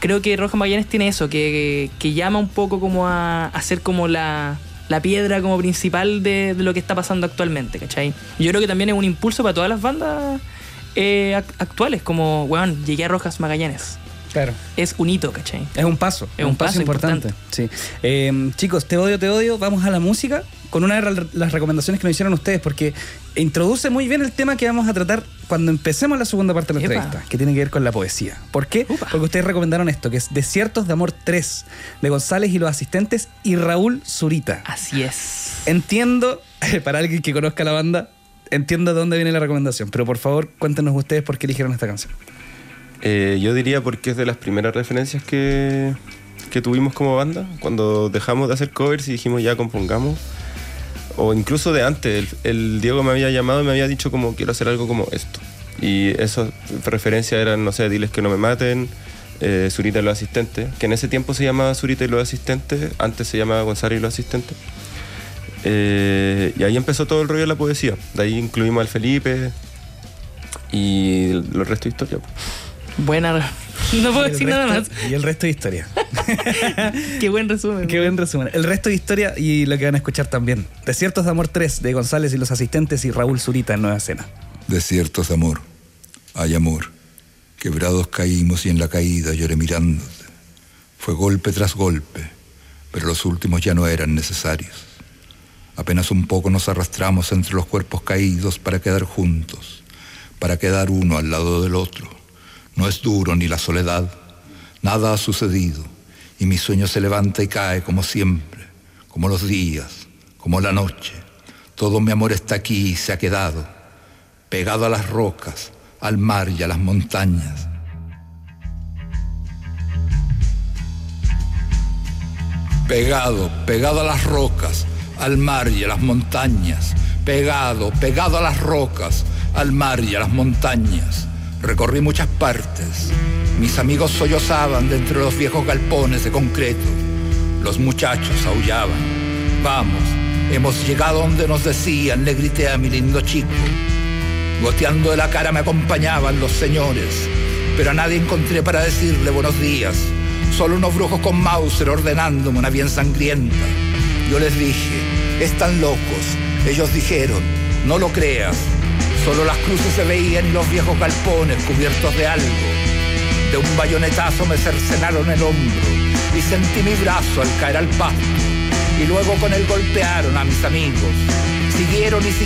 creo que Rojas Magallanes tiene eso, que llama un poco como a ser como la piedra como principal de lo que está pasando actualmente, ¿cachai? Yo creo que también es un impulso para todas las bandas actuales, como, weón, llegué a Rojas Magallanes. Claro. Es un hito, ¿cachai? Es un paso. Es un paso importante. Sí. Chicos, te odio. Vamos a la música con una de las recomendaciones que nos hicieron ustedes, porque introduce muy bien el tema que vamos a tratar cuando empecemos la segunda parte de la entrevista, que tiene que ver con la poesía. ¿Por qué? Porque ustedes recomendaron esto, que es Desiertos de Amor 3, de González y los Asistentes y Raúl Zurita. Así es. Entiendo, para alguien que conozca la banda, entiendo de dónde viene la recomendación, pero por favor, cuéntenos ustedes por qué eligieron esta canción. Yo diría porque es de las primeras referencias que tuvimos como banda, cuando dejamos de hacer covers y dijimos ya compongamos, o incluso de antes, el Diego me había llamado y me había dicho como quiero hacer algo como esto, y esas referencias eran, no sé, Diles que no me maten, Zurita y los Asistentes, que en ese tiempo se llamaba Zurita y los Asistentes, antes se llamaba González y los Asistentes, y ahí empezó todo el rollo de la poesía, de ahí incluimos al Felipe y el resto de historia. Buena. No puedo decir nada más. Y el resto de historia. Qué buen resumen. Qué buen resumen. El resto de historia y lo que van a escuchar también. Desiertos de Amor 3, de González y los Asistentes y Raúl Zurita en Nueva Escena. Desiertos de amor, hay amor. Quebrados caímos y en la caída lloré mirándote. Fue golpe tras golpe, pero los últimos ya no eran necesarios. Apenas un poco nos arrastramos entre los cuerpos caídos para quedar juntos, para quedar uno al lado del otro. No es duro ni la soledad, nada ha sucedido, y mi sueño se levanta y cae como siempre, como los días, como la noche. Todo mi amor está aquí y se ha quedado, pegado a las rocas, al mar y a las montañas. Pegado a las rocas, al mar y a las montañas. Pegado a las rocas, al mar y a las montañas. Recorrí muchas partes. Mis amigos sollozaban de entre los viejos galpones de concreto. Los muchachos aullaban. Vamos, hemos llegado donde nos decían, le grité a mi lindo chico. Goteando de la cara me acompañaban los señores, pero a nadie encontré para decirle buenos días. Solo unos brujos con Mauser ordenándome una bien sangrienta. Yo les dije, están locos. Ellos dijeron, no lo creas. Solo las cruces se veían y los viejos galpones cubiertos de algo. De un bayonetazo me cercenaron el hombro y sentí mi brazo al caer al pasto. Y luego con él golpearon a mis amigos. Siguieron y siguieron.